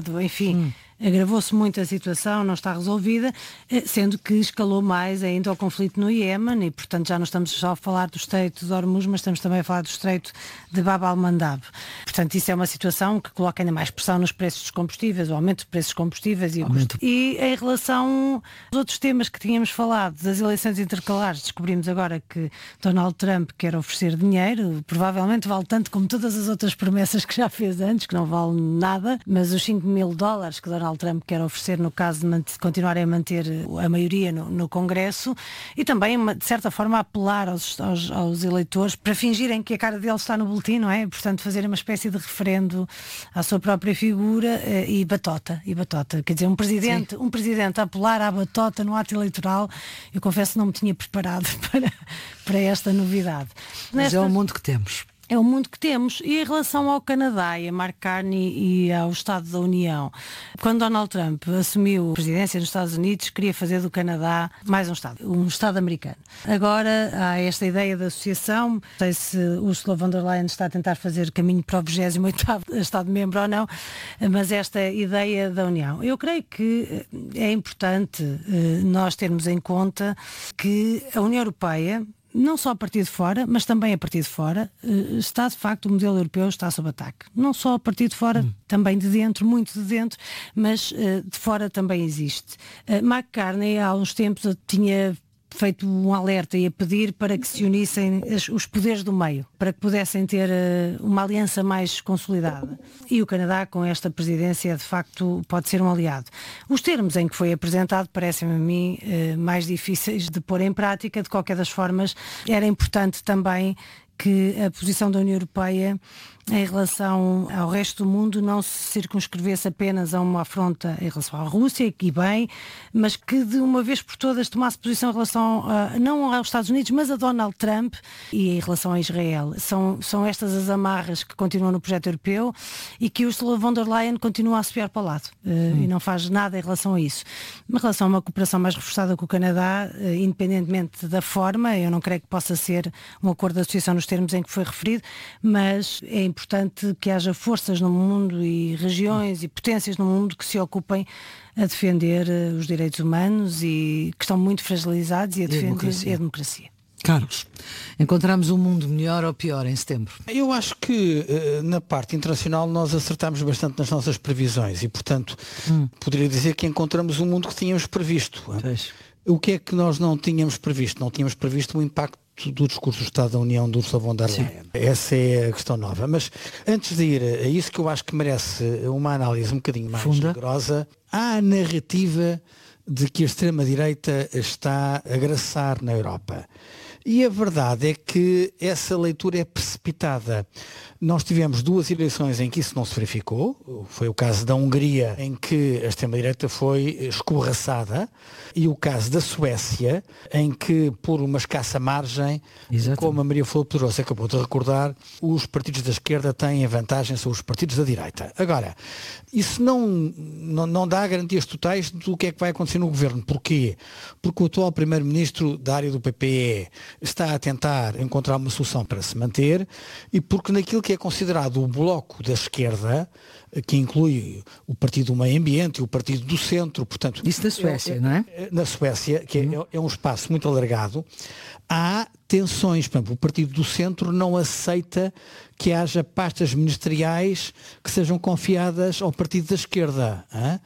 lado, enfim, agravou-se muito a situação, não está resolvida, sendo que escalou mais ainda o conflito no Iémen e, portanto, já não estamos só a falar do Estreito de Hormuz, mas estamos também a falar do Estreito de Bab al-Mandab. Portanto, isso é uma situação que coloca ainda mais pressão nos preços dos combustíveis, o aumento dos preços dos combustíveis e em relação aos outros temas que tínhamos falado, das eleições intercalares, descobrimos agora que Donald Trump quer oferecer dinheiro, provavelmente vale tanto como todas as outras promessas que já fez antes, que não vale nada, mas os $5.000 que Donald Trump quer oferecer no caso de continuarem a manter a maioria no Congresso e também, de certa forma, apelar aos eleitores para fingirem que a cara dele está no boletim, não é? Portanto, fazerem uma espécie de referendo à sua própria figura e batota. Quer dizer, um presidente a apelar à batota no ato eleitoral, eu confesso que não me tinha preparado para esta novidade. Mas é o mundo que temos. É o mundo que temos. E em relação ao Canadá e a Mark Carney e ao Estado da União, quando Donald Trump assumiu a presidência nos Estados Unidos, queria fazer do Canadá mais um Estado americano. Agora há esta ideia da associação, não sei se Ursula von der Leyen está a tentar fazer caminho para o 28º Estado-membro ou não, mas esta ideia da União. Eu creio que é importante nós termos em conta que a União Europeia, não só a partir de fora, mas também a partir de fora, está de facto, o modelo europeu está sob ataque. Não só a partir de fora, também de dentro, muito de dentro, mas de fora também existe. Mark Carney há uns tempos tinha feito um alerta e a pedir para que se unissem os poderes do meio, para que pudessem ter uma aliança mais consolidada. E o Canadá, com esta presidência, de facto, pode ser um aliado. Os termos em que foi apresentado parecem-me a mim mais difíceis de pôr em prática. De qualquer das formas, era importante também que a posição da União Europeia em relação ao resto do mundo não se circunscrevesse apenas a uma afronta em relação à Rússia, e bem, mas que de uma vez por todas tomasse posição em relação não aos Estados Unidos, mas a Donald Trump e em relação a Israel. São estas as amarras que continuam no projeto europeu e que Ursula von der Leyen continua a assobiar para o lado e não faz nada em relação a isso. Em relação a uma cooperação mais reforçada com o Canadá, independentemente da forma, eu não creio que possa ser um acordo de associação nos termos em que foi referido, mas é importante que haja forças no mundo e regiões e potências no mundo que se ocupem a defender os direitos humanos e que estão muito fragilizados e a defender a democracia. Carlos, encontramos um mundo melhor ou pior em setembro? Eu acho que na parte internacional nós acertamos bastante nas nossas previsões e, portanto, poderia dizer que encontramos um mundo que tínhamos previsto. O que é que nós não tínhamos previsto? Não tínhamos previsto o impacto do discurso do Estado da União de Ursula von der Leyen. Essa é a questão nova. Mas antes de ir a isso, que eu acho que merece uma análise um bocadinho mais rigorosa, há a narrativa de que a extrema-direita está a graçar na Europa. E a verdade é que essa leitura é precipitada. Nós tivemos 2 eleições em que isso não se verificou. Foi o caso da Hungria, em que a extrema-direita foi escorraçada, e o caso da Suécia, em que, por uma escassa margem, como a Maria Flor Poderoso acabou de recordar, os partidos da esquerda têm a vantagem sobre os partidos da direita. Agora, isso não dá garantias totais do que é que vai acontecer no governo. Porquê? Porque o atual primeiro-ministro da área do PPE está a tentar encontrar uma solução para se manter, e porque naquilo que é considerado o bloco da esquerda, que inclui o Partido do Meio Ambiente e o Partido do Centro, portanto... Isso na Suécia, não é? Na Suécia, que é um espaço muito alargado, há tensões. Por exemplo, o Partido do Centro não aceita que haja pastas ministeriais que sejam confiadas ao Partido da Esquerda.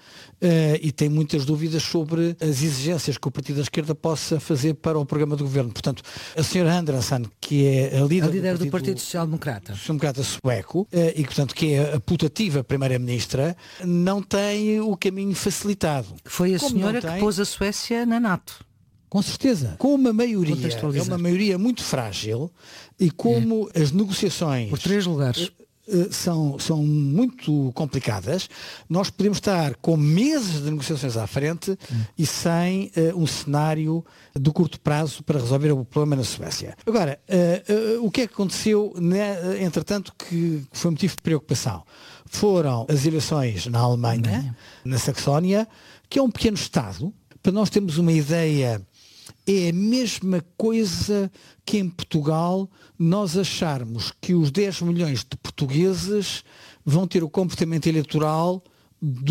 E tem muitas dúvidas sobre as exigências que o Partido da Esquerda possa fazer para o programa do governo. Portanto, a senhora Andersson, que é a líder do Partido Social-Democrata sueco, e que, portanto, que é a putativa primeira-ministra, não tem o caminho facilitado. Foi a senhora que pôs a Suécia na NATO. Com certeza. Com uma maioria, é uma maioria muito frágil, e como as negociações... Por 3 lugares. São muito complicadas, nós podemos estar com meses de negociações à frente e sem um cenário de curto prazo para resolver o problema na Suécia. Agora, o que é que aconteceu, entretanto, que foi motivo de preocupação? Foram as eleições na Alemanha, na Saxónia, que é um pequeno Estado. Para nós termos uma ideia, é a mesma coisa que em Portugal nós acharmos que os 10 milhões de portugueses vão ter o comportamento eleitoral